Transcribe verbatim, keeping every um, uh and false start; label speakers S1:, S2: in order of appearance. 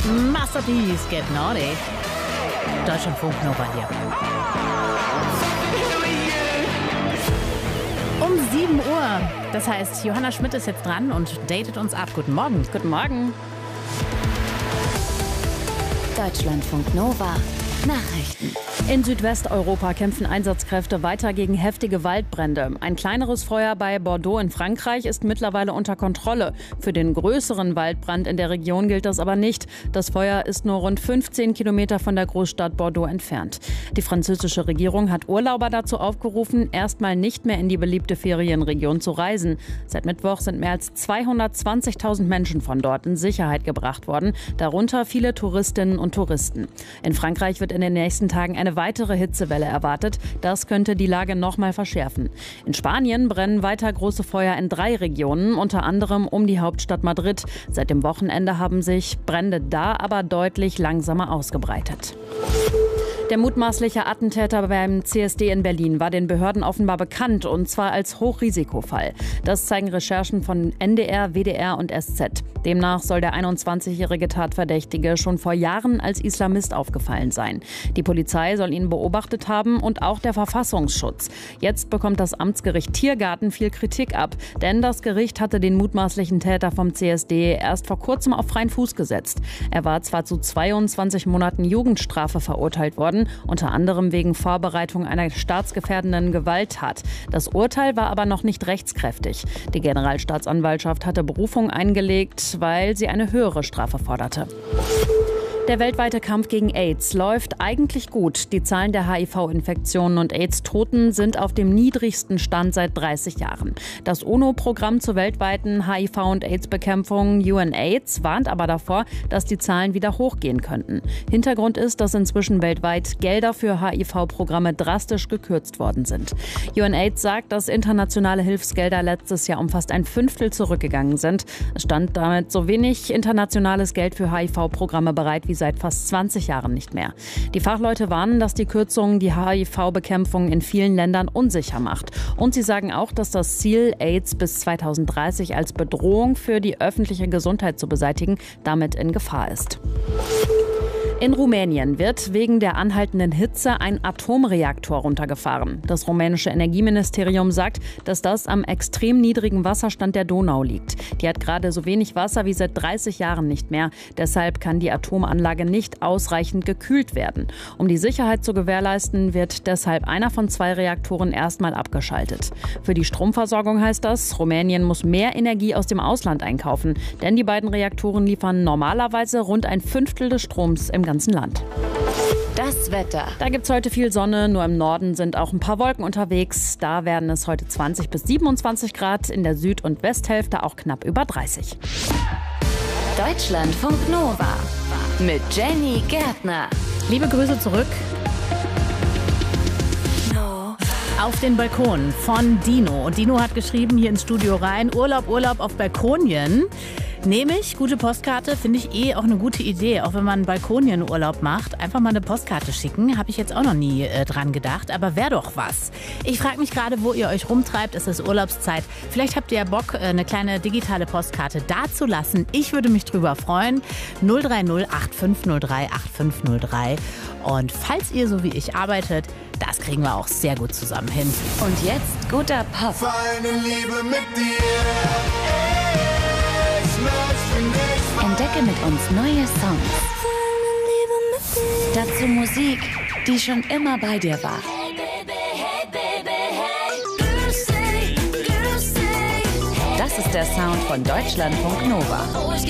S1: Masterpiece, Get Naughty. Deutschlandfunk Nova hier. Um sieben Uhr. Das heißt, Johanna Schmidt ist jetzt dran und datet uns ab. Guten Morgen.
S2: Guten Morgen.
S3: Deutschlandfunk Nova. Nachrichten.
S2: In Südwesteuropa kämpfen Einsatzkräfte weiter gegen heftige Waldbrände. Ein kleineres Feuer bei Bordeaux in Frankreich ist mittlerweile unter Kontrolle. Für den größeren Waldbrand in der Region gilt das aber nicht. Das Feuer ist nur rund fünfzehn Kilometer von der Großstadt Bordeaux entfernt. Die französische Regierung hat Urlauber dazu aufgerufen, erstmal nicht mehr in die beliebte Ferienregion zu reisen. Seit Mittwoch sind mehr als zweihundertzwanzigtausend Menschen von dort in Sicherheit gebracht worden, darunter viele Touristinnen und Touristen. In Frankreich wird in den nächsten Tagen eine weitere Hitzewelle erwartet. Das könnte die Lage noch mal verschärfen. In Spanien brennen weiter große Feuer in drei Regionen, unter anderem um die Hauptstadt Madrid. Seit dem Wochenende haben sich Brände da aber deutlich langsamer ausgebreitet. Der mutmaßliche Attentäter beim C S D in Berlin war den Behörden offenbar bekannt, und zwar als Hochrisikofall. Das zeigen Recherchen von N D R, W D R und S Z. Demnach soll der einundzwanzigjährige Tatverdächtige schon vor Jahren als Islamist aufgefallen sein. Die Polizei soll ihn beobachtet haben und auch der Verfassungsschutz. Jetzt bekommt das Amtsgericht Tiergarten viel Kritik ab, denn das Gericht hatte den mutmaßlichen Täter vom C S D erst vor kurzem auf freien Fuß gesetzt. Er war zwar zu zweiundzwanzig Monaten Jugendstrafe verurteilt worden, unter anderem wegen Vorbereitung einer staatsgefährdenden Gewalttat. Das Urteil war aber noch nicht rechtskräftig. Die Generalstaatsanwaltschaft hatte Berufung eingelegt, weil sie eine höhere Strafe forderte. Der weltweite Kampf gegen AIDS läuft eigentlich gut. Die Zahlen der H I V-Infektionen und AIDS-Toten sind auf dem niedrigsten Stand seit dreißig Jahren. Das UNO-Programm zur weltweiten H I V- und AIDS-Bekämpfung UNAIDS warnt aber davor, dass die Zahlen wieder hochgehen könnten. Hintergrund ist, dass inzwischen weltweit Gelder für H I V-Programme drastisch gekürzt worden sind. UNAIDS sagt, dass internationale Hilfsgelder letztes Jahr um fast ein Fünftel zurückgegangen sind. Es stand damit so wenig internationales Geld für H I V-Programme bereit wie seit fast zwanzig Jahren nicht mehr. Die Fachleute warnen, dass die Kürzung die H I V-Bekämpfung in vielen Ländern unsicher macht. Und sie sagen auch, dass das Ziel, AIDS bis zweitausenddreißig als Bedrohung für die öffentliche Gesundheit zu beseitigen, damit in Gefahr ist. In Rumänien wird wegen der anhaltenden Hitze ein Atomreaktor runtergefahren. Das rumänische Energieministerium sagt, dass das am extrem niedrigen Wasserstand der Donau liegt. Die hat gerade so wenig Wasser wie seit dreißig Jahren nicht mehr. Deshalb kann die Atomanlage nicht ausreichend gekühlt werden. Um die Sicherheit zu gewährleisten, wird deshalb einer von zwei Reaktoren erstmal abgeschaltet. Für die Stromversorgung heißt das, Rumänien muss mehr Energie aus dem Ausland einkaufen. Denn die beiden Reaktoren liefern normalerweise rund ein Fünftel des Stroms im ganzen Land.
S3: Das Wetter.
S2: Da gibt's heute viel Sonne, nur im Norden sind auch ein paar Wolken unterwegs. Da werden es heute zwanzig bis siebenundzwanzig Grad, in der Süd- und Westhälfte auch knapp über dreißig.
S3: Deutschlandfunk Nova mit Jenny Gärtner.
S1: Liebe Grüße zurück. Auf den Balkon von Dino. Und Dino hat geschrieben hier ins Studio rein, Urlaub, Urlaub auf Balkonien. Nehme ich, gute Postkarte, finde ich eh auch eine gute Idee. Auch wenn man Balkonienurlaub macht, einfach mal eine Postkarte schicken. Habe ich jetzt auch noch nie äh, dran gedacht, aber wäre doch was. Ich frage mich gerade, wo ihr euch rumtreibt. Es ist Urlaubszeit. Vielleicht habt ihr ja Bock, äh, eine kleine digitale Postkarte dazulassen. Ich würde mich drüber freuen. null drei null acht fünf null drei acht fünf null drei. Und falls ihr so wie ich arbeitet, das kriegen wir auch sehr gut zusammen hin.
S3: Und jetzt guter Pop.
S4: Feine Liebe mit dir.
S3: Entdecke mit uns neue Songs. Dazu Musik, die schon immer bei dir war. Das ist der Sound von Deutschlandfunk Nova.